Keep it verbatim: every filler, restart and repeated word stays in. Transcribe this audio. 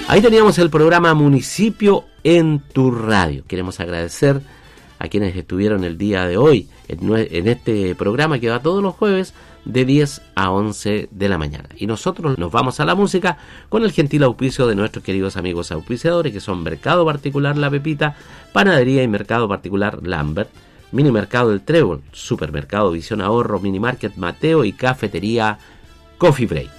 Ahí teníamos el programa Municipio en tu Radio. Queremos agradecer a quienes estuvieron el día de hoy en, en este programa que va todos los jueves de diez a once de la mañana. Y nosotros nos vamos a la música con el gentil auspicio de nuestros queridos amigos auspiciadores, que son Mercado Particular La Pepita, Panadería y Mercado Particular Lambert, Mini Mercado del Trébol, Supermercado Visión Ahorro, Mini Market Mateo y Cafetería Coffee Break.